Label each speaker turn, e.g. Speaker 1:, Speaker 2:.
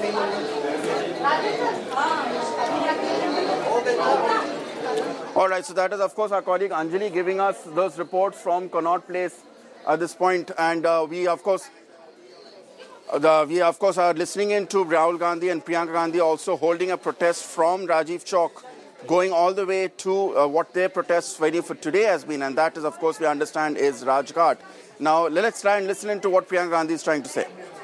Speaker 1: All right, so that is, of course, our colleague Anjali giving us those reports from Connaught Place at this point. And we, of course, are listening in to Rahul Gandhi and Priyanka Gandhi also holding a protest from Rajiv Chowk, going all the way to what their protest venue for today has been. And that is, of course, we understand is Rajghat. Now, let's try and listen in to what Priyanka Gandhi is trying to say.